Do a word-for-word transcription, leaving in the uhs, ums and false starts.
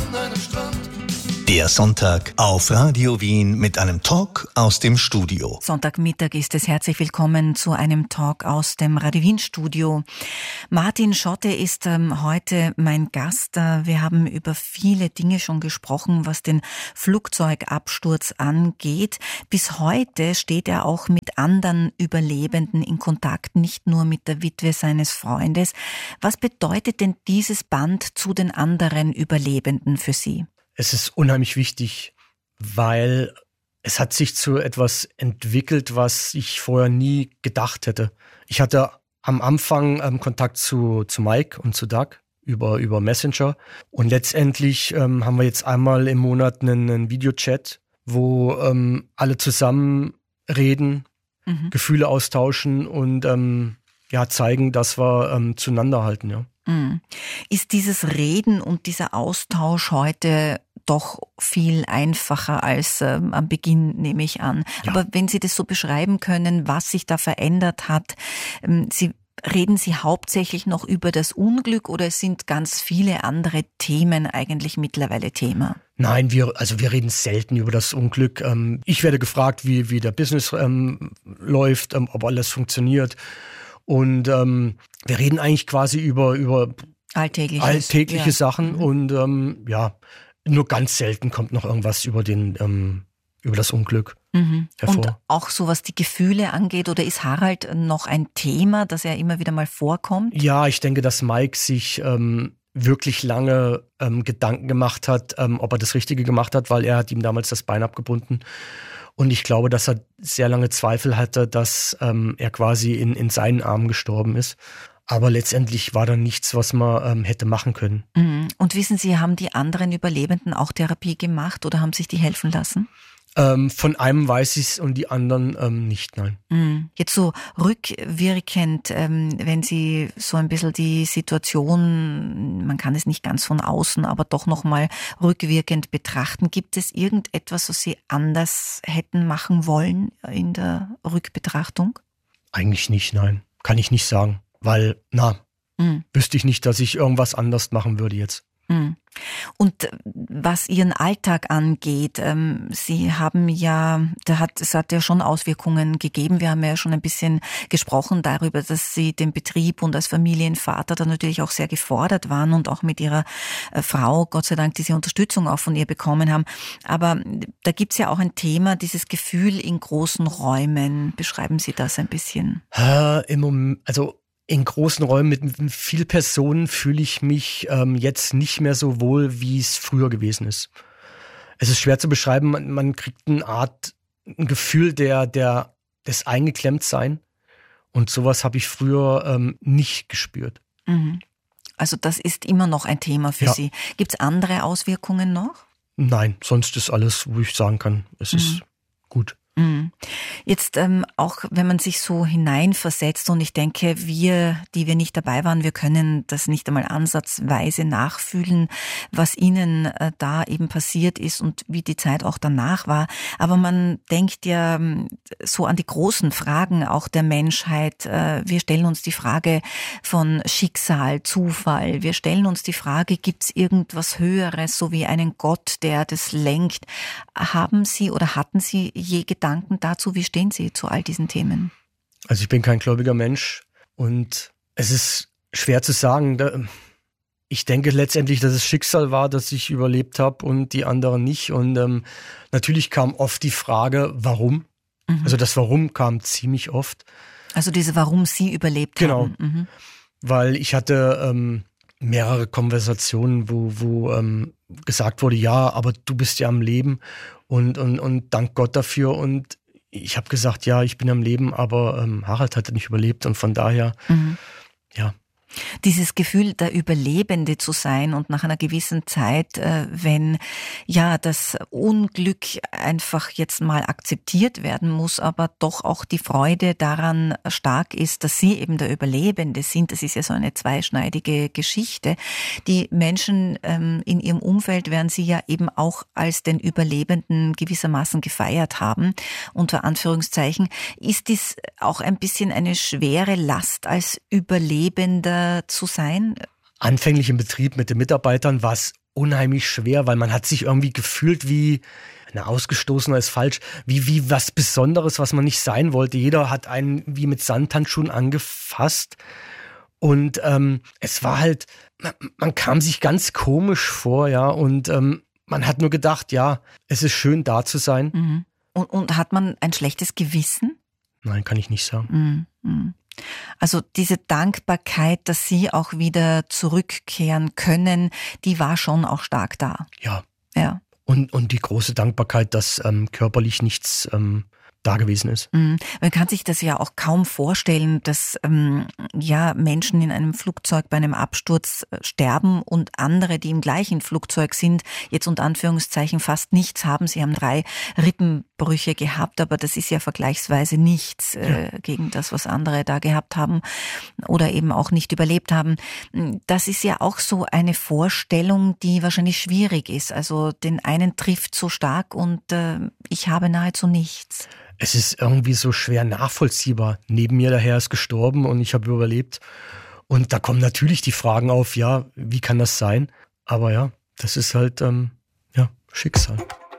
an einem Strand. Der Sonntag auf Radio Wien mit einem Talk aus dem Studio. Sonntagmittag ist es. Herzlich willkommen zu einem Talk aus dem Radio Wien Studio. Martin Schotte ist ähm, heute mein Gast. Wir haben über viele Dinge schon gesprochen, was den Flugzeugabsturz angeht. Bis heute steht er auch mit anderen Überlebenden in Kontakt, nicht nur mit der Witwe seines Freundes. Was bedeutet denn dieses Band zu den anderen Überlebenden für Sie? Es ist unheimlich wichtig, weil es hat sich zu etwas entwickelt, was ich vorher nie gedacht hätte. Ich hatte am Anfang ähm, Kontakt zu, zu Mike und zu Doug über, über Messenger. Und letztendlich ähm, haben wir jetzt einmal im Monat einen, einen Videochat, wo ähm, alle zusammen reden, mhm. Gefühle austauschen und ähm, ja, zeigen, dass wir ähm, zueinander halten. Ja. Mhm. Ist dieses Reden und dieser Austausch heute doch viel einfacher als ähm, am Beginn, nehme ich an. Ja. Aber wenn Sie das so beschreiben können, was sich da verändert hat, ähm, Sie reden Sie hauptsächlich noch über das Unglück oder sind ganz viele andere Themen eigentlich mittlerweile Thema? Nein, wir, also wir reden selten über das Unglück. Ähm, ich werde gefragt, wie, wie der Business ähm, läuft, ähm, ob alles funktioniert. Und ähm, wir reden eigentlich quasi über, über Alltägliches, alltägliche ja. Sachen Mhm. und ähm, ja, nur ganz selten kommt noch irgendwas über den ähm, über das Unglück mhm. hervor. Und auch so, was die Gefühle angeht, oder ist Harald noch ein Thema, das er immer wieder mal vorkommt? Ja, ich denke, dass Mike sich ähm, wirklich lange ähm, Gedanken gemacht hat, ähm, ob er das Richtige gemacht hat, weil er hat ihm damals das Bein abgebunden. Und ich glaube, dass er sehr lange Zweifel hatte, dass ähm, er quasi in, in seinen Armen gestorben ist. Aber letztendlich war da nichts, was man ähm, hätte machen können. Und wissen Sie, haben die anderen Überlebenden auch Therapie gemacht oder haben sich die helfen lassen? Ähm, von einem weiß ich es und die anderen ähm, nicht, nein. Jetzt so rückwirkend, ähm, wenn Sie so ein bisschen die Situation, man kann es nicht ganz von außen, aber doch nochmal rückwirkend betrachten, gibt es irgendetwas, was Sie anders hätten machen wollen in der Rückbetrachtung? Eigentlich nicht, nein. Kann ich nicht sagen. Weil, na, mhm. wüsste ich nicht, dass ich irgendwas anders machen würde jetzt. Mhm. Und was Ihren Alltag angeht, ähm, Sie haben ja, da hat, es hat ja schon Auswirkungen gegeben. Wir haben ja schon ein bisschen gesprochen darüber, dass Sie den Betrieb und als Familienvater da natürlich auch sehr gefordert waren und auch mit Ihrer äh, Frau, Gott sei Dank, diese Unterstützung auch von ihr bekommen haben. Aber da gibt's ja auch ein Thema, dieses Gefühl in großen Räumen. Beschreiben Sie das ein bisschen? Äh, im Moment, also in großen Räumen mit viel Personen fühle ich mich ähm, jetzt nicht mehr so wohl, wie es früher gewesen ist. Es ist schwer zu beschreiben, man, man kriegt eine Art, ein Gefühl der, der, des Eingeklemmtsein. Und sowas habe ich früher ähm, nicht gespürt. Mhm. Also das ist immer noch ein Thema für ja. Sie. Gibt es andere Auswirkungen noch? Nein, sonst ist alles, wo ich sagen kann, es mhm. ist gut. Jetzt ähm, auch, wenn man sich so hineinversetzt, und ich denke, wir, die wir nicht dabei waren, wir können das nicht einmal ansatzweise nachfühlen, was Ihnen äh, da eben passiert ist und wie die Zeit auch danach war. Aber man denkt ja so an die großen Fragen auch der Menschheit. Äh, wir stellen uns die Frage von Schicksal, Zufall. Wir stellen uns die Frage, gibt es irgendwas Höheres, so wie einen Gott, der das lenkt? Haben Sie oder hatten Sie je Gedanken dazu, wie stehen Sie zu all diesen Themen? Also ich bin kein gläubiger Mensch und es ist schwer zu sagen. Ich denke letztendlich, dass es Schicksal war, dass ich überlebt habe und die anderen nicht. Und ähm, natürlich kam oft die Frage, warum? Mhm. Also das Warum kam ziemlich oft. Also diese Warum Sie überlebt genau. haben. Genau, mhm. Weil ich hatte ähm, mehrere Konversationen, wo, wo ähm, gesagt wurde, ja, aber du bist ja am Leben. Und, und, und dank Gott dafür. Und ich habe gesagt, ja, ich bin am Leben, aber ähm, Harald hat nicht überlebt. Und von daher, mhm. ja. Dieses Gefühl, der Überlebende zu sein und nach einer gewissen Zeit, äh, wenn ja das Unglück einfach jetzt mal akzeptiert werden muss, aber doch auch die Freude daran stark ist, dass Sie eben der Überlebende sind. Das ist ja so eine zweischneidige Geschichte. Die Menschen ähm, in ihrem Umfeld werden Sie ja eben auch als den Überlebenden gewissermaßen gefeiert haben, unter Anführungszeichen. Ist dies auch ein bisschen eine schwere Last als Überlebender zu sein? Anfänglich im Betrieb mit den Mitarbeitern war es unheimlich schwer, weil man hat sich irgendwie gefühlt wie, na, ausgestoßener ist falsch, wie, wie was Besonderes, was man nicht sein wollte. Jeder hat einen wie mit Samthandschuhen angefasst. Und ähm, es war halt, man, man kam sich ganz komisch vor, ja, und ähm, man hat nur gedacht, ja, es ist schön da zu sein. Mhm. Und, und hat man ein schlechtes Gewissen? Nein, kann ich nicht sagen. Mhm. Also diese Dankbarkeit, dass Sie auch wieder zurückkehren können, die war schon auch stark da. Ja. Ja. Und, und die große Dankbarkeit, dass ähm, körperlich nichts ähm, da gewesen ist. Mhm. Man kann sich das ja auch kaum vorstellen, dass ähm, ja Menschen in einem Flugzeug bei einem Absturz äh, sterben und andere, die im gleichen Flugzeug sind, jetzt unter Anführungszeichen fast nichts haben. Sie haben drei Rippenbrüche gehabt, aber das ist ja vergleichsweise nichts äh, ja. gegen das, was andere da gehabt haben oder eben auch nicht überlebt haben. Das ist ja auch so eine Vorstellung, die wahrscheinlich schwierig ist. Also den einen trifft so stark und äh, ich habe nahezu nichts. Es ist irgendwie so schwer nachvollziehbar. Neben mir, der Herr ist gestorben und ich habe überlebt. Und da kommen natürlich die Fragen auf, ja, wie kann das sein? Aber ja, das ist halt, ähm, ja, Schicksal.